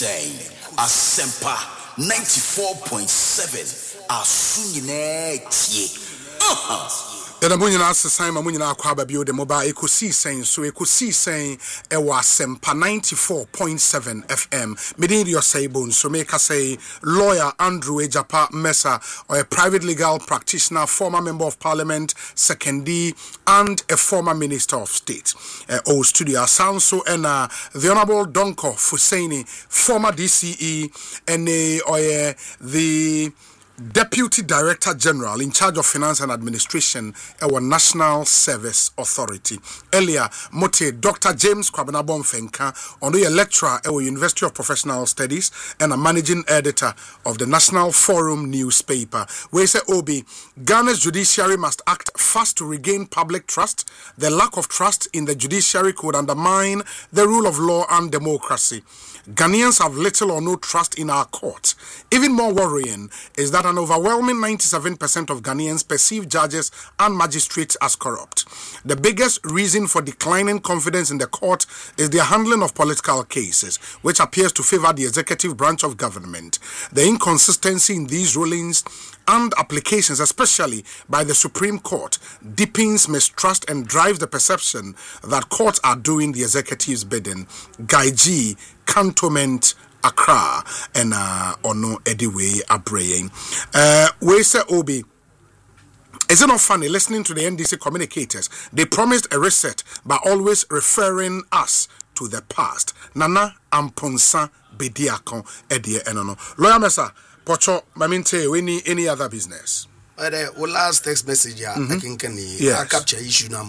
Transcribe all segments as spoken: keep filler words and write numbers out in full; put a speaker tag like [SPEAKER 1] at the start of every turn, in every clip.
[SPEAKER 1] saying Asempa ninety-four point seven Asunyine tie. Uh-huh.
[SPEAKER 2] Ena munyina sesan ma munyina akwa ababio de moba ekosi sen so ekosi sen e wa Asempa ninety-four point seven F M medin your say bone so make say lawyer Andrew Ejapa Mesa, or a private legal practitioner, former member of parliament, second D, and a former minister of state. Uh, O studio sound so and uh, the honorable Donko Fusaini, former D C E, and uh, or uh, the Deputy Director General in charge of Finance and Administration at our National Service Authority. Earlier, Mote Doctor James Kwabenabon Fenka, on the lecturer at our University of Professional Studies and a managing editor of the National Forum newspaper. We say Obi, Ghana's judiciary must act fast to regain public trust. The lack of trust in the judiciary could undermine the rule of law and democracy. Ghanaians have little or no trust in our court. Even more worrying is that an overwhelming ninety-seven percent of Ghanaians perceive judges and magistrates as corrupt. The biggest reason for declining confidence in the court is their handling of political cases, which appears to favor the executive branch of government. The inconsistency in these rulings and applications, especially by the Supreme Court, deepens mistrust and drives the perception that courts are doing the executive's bidding. Guy G, Cantonment, Accra, and uh, Ono Ediwe Abreye. Uh, we say Obi. Is it not funny listening to the N D C communicators? They promised a reset by always referring us to the past. Nana Amponsa Bediakon Edie Enono. Lawyer Mesa, Pocho, Maminte, any any other business?
[SPEAKER 3] But uh, well, last text message, yeah, mm-hmm. I can can yes. I capture issue now.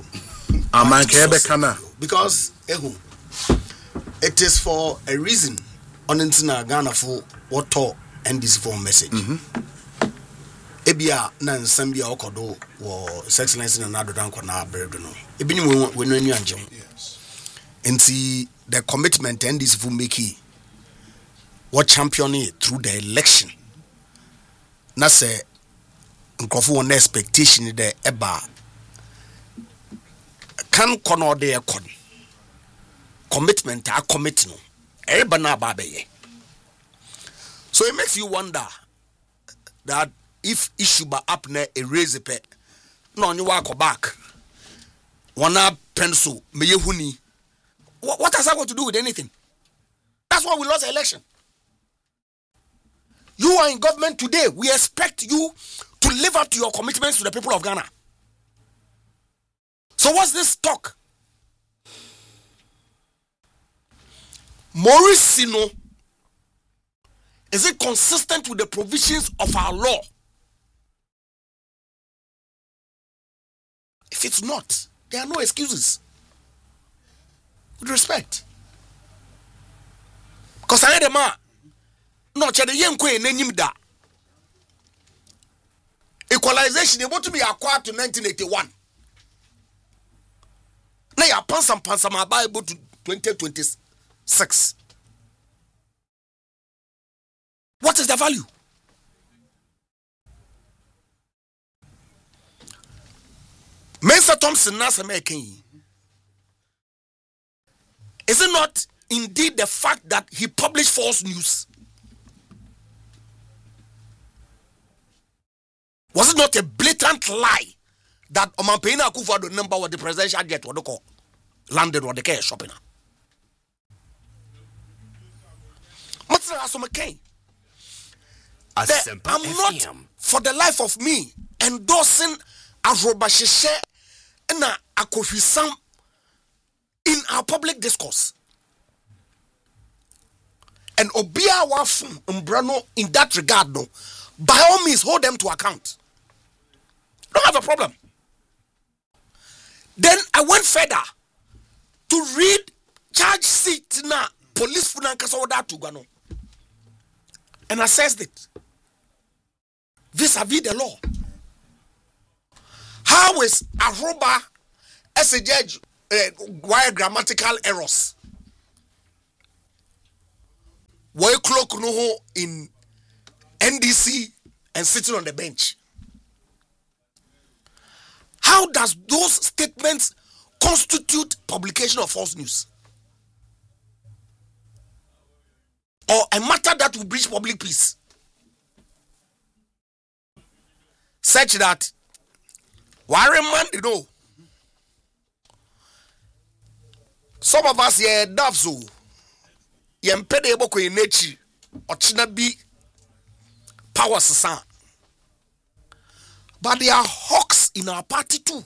[SPEAKER 3] Because ehu, it is for a reason. On internet Ghana for what talk and this phone message. Ebia na nsam bia okodo wo excellence na nado dan kona bredo no. Ebi ni we no anu anjem. Yes. Nti the commitment and this phone make what champion it through the election. Na say nkofo won expectation de eba kan kono de ekon. Commitment a commit no. So it makes you wonder that if issue ba up na erase pe no you walk back one pencil me yehuni what has that got to do with anything? That's why we lost the election. You are in government today. We expect you to live up to your commitments to the people of Ghana. So what's this talk? Maurice Sino, is it consistent with the provisions of our law? If it's not, there are no excuses. With respect. Because I had a man, no, Chade Yenkwe Nenim da. Equalization, able to be acquired to nineteen eighty-one. Now you are pansam pansam Bible to twenty twenty-six. Six. What is the value? Mensa Thompson Nasa making. Is it not indeed the fact that he published false news? Was it not a blatant lie that Omampena Akufo-Addo number what the presidential jet what they call landed what they care shopping? The, I'm not for the life of me endorsing Arobasheshe and Akofisam in our public discourse. And Obia Wafum Umbrano in that regard, no, by all means hold them to account. Don't have a problem. Then I went further to read charge sheet na police funanka oda to Gano and assessed it vis-a-vis the law. How is Aruba as a judge uh, why grammatical errors? Why clock no in N D C and sitting on the bench? How does those statements constitute publication of false news? or a matter that will breach public peace, such that Warren man, you know, some of us here daft so yempede eboko in nature or china be power son. But there are hawks in our party too.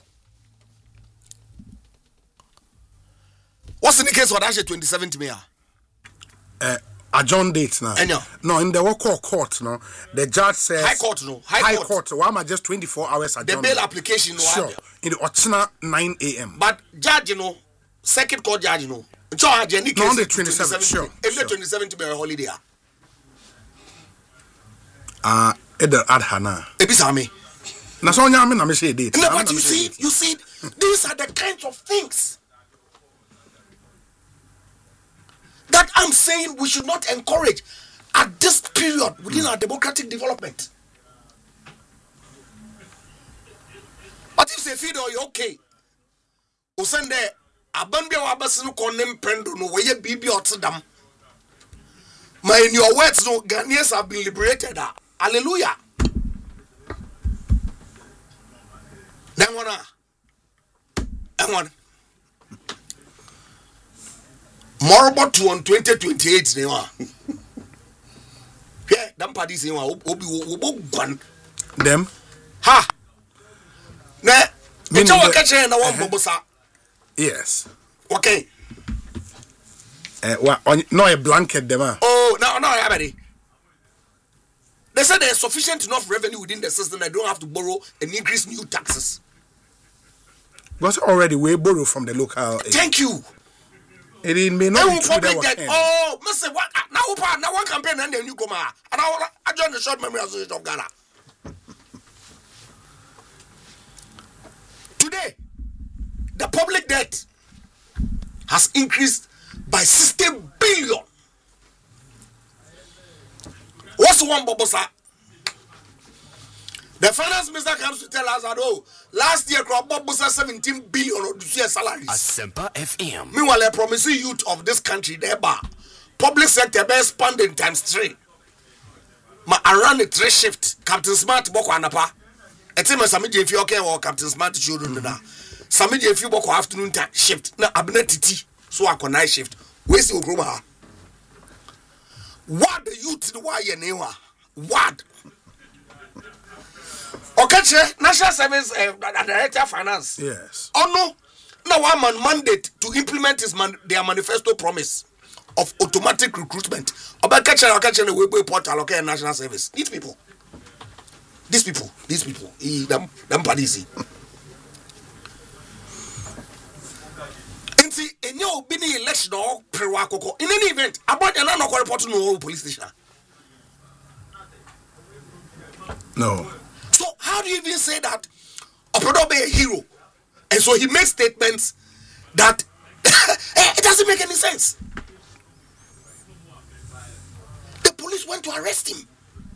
[SPEAKER 3] What's in the case for that twenty-seventh May?
[SPEAKER 2] Uh, a John date now.
[SPEAKER 3] Enya.
[SPEAKER 2] No, in the court court, no. The judge says
[SPEAKER 3] High court, no. High,
[SPEAKER 2] High
[SPEAKER 3] court.
[SPEAKER 2] court. Why am I just twenty-four hours
[SPEAKER 3] The
[SPEAKER 2] adjourned?
[SPEAKER 3] bail application, no.
[SPEAKER 2] Sure. In the Ochina nine a.m.
[SPEAKER 3] But judge, you know, second court judge, you know. So I any case.
[SPEAKER 2] No, on the twenty-seventh. Sure.
[SPEAKER 3] If
[SPEAKER 2] sure.
[SPEAKER 3] the twenty-seventh May a holiday.
[SPEAKER 2] Ah, uh, Eder Adhana.
[SPEAKER 3] Ebisame.
[SPEAKER 2] Na so nya me na me say date.
[SPEAKER 3] No, but you see, you see, these are the kinds of things that I'm saying we should not encourage at this period within our democratic development. But if they feel oh, you're okay, we send there abambi wa basinu konem pendo no we bibi otdam. My in your words no Ghanaians have been liberated. Hallelujah. Then one and one Morobot to on twenty twenty-eight now. Yeah, them parties in one obi one.
[SPEAKER 2] Them?
[SPEAKER 3] Ha! Ne, me
[SPEAKER 2] Meaning
[SPEAKER 3] tell
[SPEAKER 2] the-
[SPEAKER 3] catch na one bobosa.
[SPEAKER 2] Yes.
[SPEAKER 3] Okay.
[SPEAKER 2] Uh, wa, on, no a blanket them. Ah.
[SPEAKER 3] Oh, no, no, everybody. They said there's sufficient enough revenue within the system. I don't have to borrow and increase new taxes.
[SPEAKER 2] Because already we borrow from the local.
[SPEAKER 3] Thank you.
[SPEAKER 2] It may
[SPEAKER 3] I
[SPEAKER 2] not be
[SPEAKER 3] will
[SPEAKER 2] true that
[SPEAKER 3] public
[SPEAKER 2] was
[SPEAKER 3] debt.
[SPEAKER 2] end.
[SPEAKER 3] Oh, Mister What? Now, now one campaign and then you come out. And I, I joined the Short Memory Association of Ghana. Today, the public debt has increased by sixty billion. What's one bobosa? The finance minister comes to tell us that oh, last year crop bobosa seventeen billion of this year's salaries.
[SPEAKER 1] Asempa F M.
[SPEAKER 3] Meanwhile, I promise you youth of this country, thereby public sector best spending times three. Ma around the three shift, Captain Smart boko anapa. Eti me sami je fi okay or Captain Smart children na. Sami je fi boko afternoon time shift. Na abna titi so akọ night shift. We see okroma ha. What the youth the why ye wa? What? Okay, National Service uh, Director of Finance.
[SPEAKER 2] Yes.
[SPEAKER 3] Oh no. Now one man mandate to implement his man, their manifesto promise of automatic recruitment. About catching or catching the Weibo portal, okay, National Service. These people. These people. These people. He, them, them parties. And see, in your bini election or pre-wakoko, in any event, about the land of report to no police station.
[SPEAKER 2] No.
[SPEAKER 3] So how do you even say that Opedo be a hero? And so he makes statements that it doesn't make any sense. The police went to arrest him.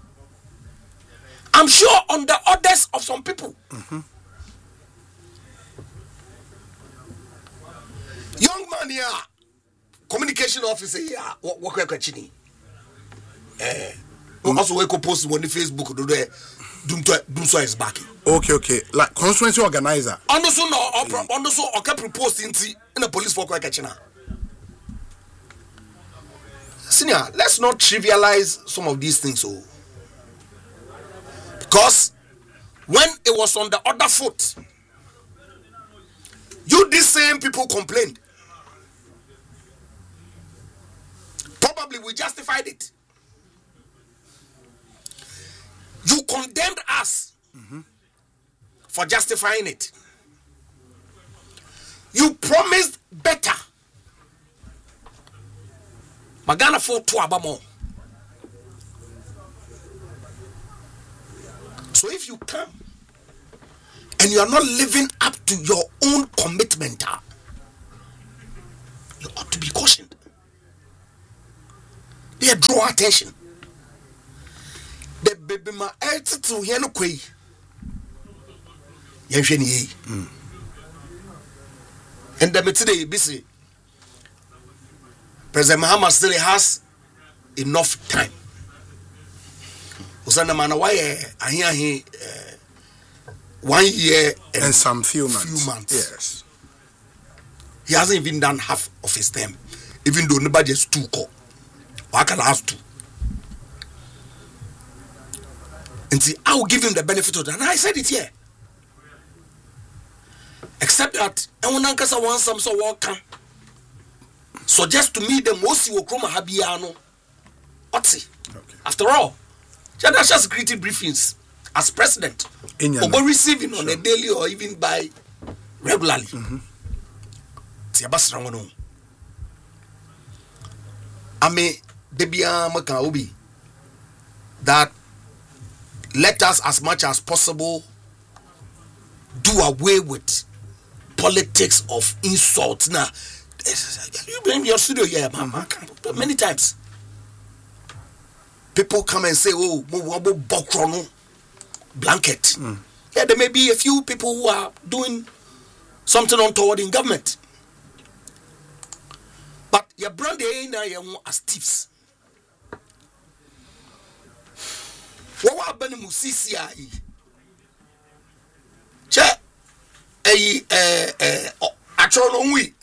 [SPEAKER 3] I'm sure on the orders of some people.
[SPEAKER 2] Mm-hmm.
[SPEAKER 3] Young man here, communication officer here, what what question? Eh, also we could post on the Facebook do the Doom so is back.
[SPEAKER 2] Okay, okay. Like constituency organizer.
[SPEAKER 3] On the so no, on the so okay proposed in the police for Kwekachina. Senior, let's not trivialize some of these things, oh. Because when it was on the other foot, you these same people complained. Probably we justified it. You condemned us mm-hmm. for justifying it. You promised better. Magana for two abamo. So if you come and you are not living up to your own commitment, you ought to be cautioned. They draw attention. The baby ma to here no kwe. Yenhwe and the today busy. President Muhammad still has enough time. Usana mana why ahia he one year and,
[SPEAKER 2] and some few months.
[SPEAKER 3] Few months.
[SPEAKER 2] Yes.
[SPEAKER 3] He hasn't even done half of his term, even though nobody has two call. Why can I have two? And see, I will give him the benefit of that. And I said it here. Except that, and when Ankasa wants some so work, suggest to me the most you will come habiano. What's it? After all, Jadasha security briefings as president, or receiving sure. on a daily or even by regularly. Mm-hmm. I mean, Debia Makaobi, that let us as much as possible do away with politics of insults. Now, you been in your studio here, mm-hmm. many times. People come and say, oh, Bokrono blanket. Mm. Yeah, there may be a few people who are doing something untoward in government. But your brand ain't as thieves. What happened to C C I? Che, eh, eh, eh, actually, we.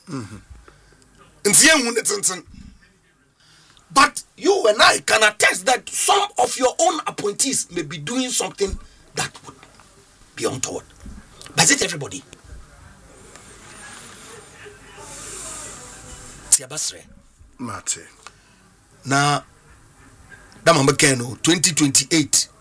[SPEAKER 3] But you and I can attest that some of your own appointees may be doing something that would be untoward. But is it everybody?
[SPEAKER 2] Mate.
[SPEAKER 3] Now, twenty twenty-eight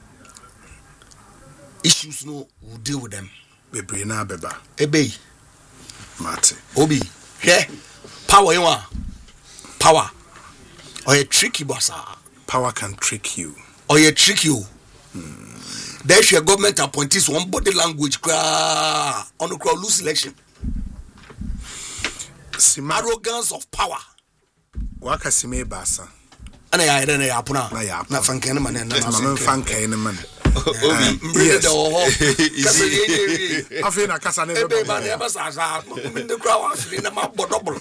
[SPEAKER 3] issues no will deal with them.
[SPEAKER 2] Bebe na beba.
[SPEAKER 3] Ebe.
[SPEAKER 2] Mate.
[SPEAKER 3] Obi. Yeah. Power you are. Power. Or a tricky boss.
[SPEAKER 2] Power can trick you.
[SPEAKER 3] Or you trick you. Hmm. There's your government appointees one body language on the crowd lose election. Sima. Arrogance of power.
[SPEAKER 2] Waka sime basa.
[SPEAKER 3] Ana ya ere na ya apuna.
[SPEAKER 2] Na ya
[SPEAKER 3] na fanke na man na
[SPEAKER 2] ma me fanke na man.
[SPEAKER 3] Obi mbre de ho. Kasa ye ye.
[SPEAKER 2] Afi na kasa na
[SPEAKER 3] ebe ba na ba sa sa. Me the crowd actually na ma double.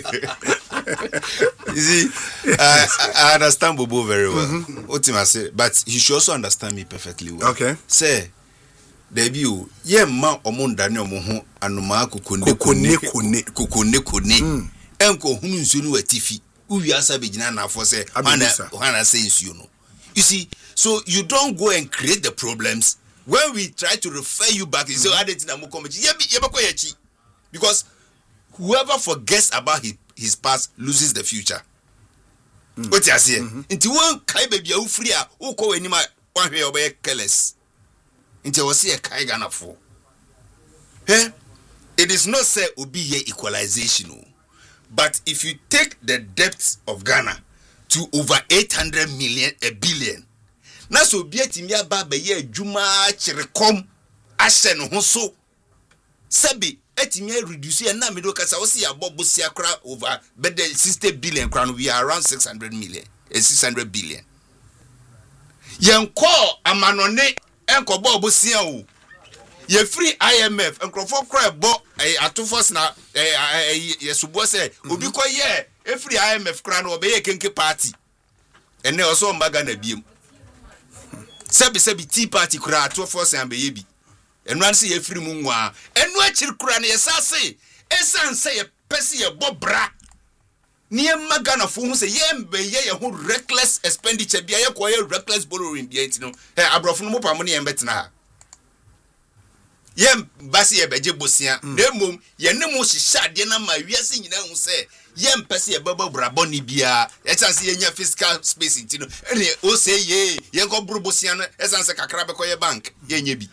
[SPEAKER 4] You see, I, I understand Bobo very well. Mm-hmm. But he should also understand me perfectly well.
[SPEAKER 2] Okay.
[SPEAKER 4] Say, debut, ye ma omonda ne omo anoma kokone
[SPEAKER 2] kokone kone
[SPEAKER 4] kokone kone. Enko hunu nsunu watifi. Uwi asa begina na for say ana ana say nsuo no. You see, so you don't go and create the problems when we try to refer you back. You say adetina mo come ye ye bako yachi. Because whoever forgets about his his past loses the future. What you say? Into one kai baby u free a u ko anima one hwe obey careless. Into we see a kai Ghana for. Eh? It is not say obi ye equalization. But if you take the depth of Ghana to over eight hundred million a billion. Na so bi atimi aba ba ye adwuma chirekom ahye no ho so. Sabi etimi reduce e na medo kasa wo se ya bobo sia kra over but the sixty billion crown we are around six hundred million uh, six hundred billion yenko amanone enko bobo sia o ye free I M F enkrofo kra bo atofos na ye subo se obi ko ye e free I M F kra no obeye kenke party ene oso mbaga na biem sabi sabi tea party kra atofos ambe bi enwan se ye free mu nwa enu achir kura na yesase esan se ye pese ye bobra ne magana fo hu se ye mbe ye ye ho reckless expenditure bia ye ko ye reckless borrowing bia ntino eh abrofo no mo pa mo ne ye mbetena ha ye basi ye beje bosia demom ye ne mo hihade na ma wiase nyina hu se ye mpese ye bababra boni bia ye chance ye nya fiscal space ntino ene o se ye ye ko buru bosia no esan se kakra be ko ye bank ye nya bi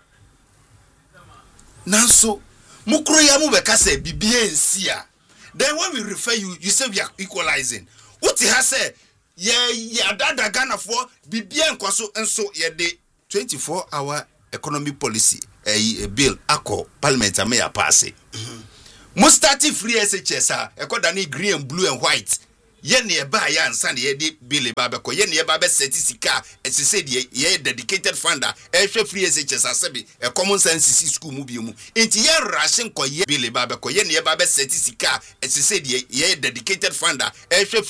[SPEAKER 4] Nanso, mukro ya mu beka say bibie nsia. Then when we refer you, you say we are equalizing. What he has said, yeah, yeah, dada Ghana for bibie nkwaso enso ye de twenty-four hour economy policy a, a bill ako parliament ameya pass. Mo starting free S H S a ekoda ni green and blue and white. Ye ne ba ya ansa ne ye de bill ba be ko ye ne ba be certificate e se se de ye dedicated funder e hwe free S H S asabi e common sense school mu bi mu enti ye ration ko ye bill ba be ko ye ne ba be certificate e se se de ye dedicated funder e hwe